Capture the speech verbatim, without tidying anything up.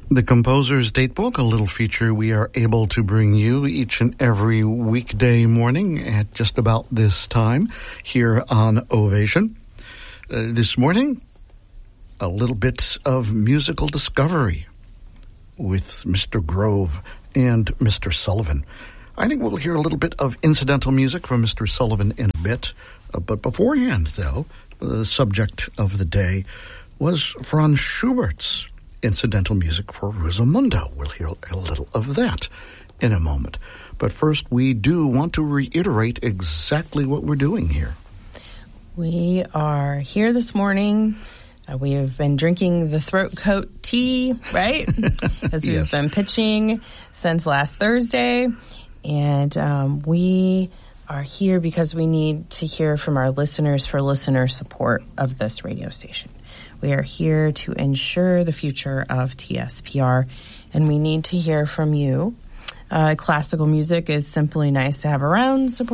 The Composer's Datebook, a little feature we are able to bring you each and every weekday morning at just about this time here on Ovation. Uh, this morning, a little bit of musical discovery with Mister Grove and Mister Sullivan. I think we'll hear a little bit of incidental music from Mister Sullivan in a bit. Uh, but beforehand, though, the subject of the day was Franz Schubert's incidental music for Rosamunde. We'll hear a little of that in a moment. But first, we do want to reiterate exactly what we're doing here. We are here this morning. Uh, we have been drinking the throat coat tea, right? As we've Yes. been pitching since last Thursday. And um, we are here because we need to hear from our listeners for listener support of this radio station. We are here to ensure the future of T S P R, and we need to hear from you. Uh, classical music is simply nice to have around. Support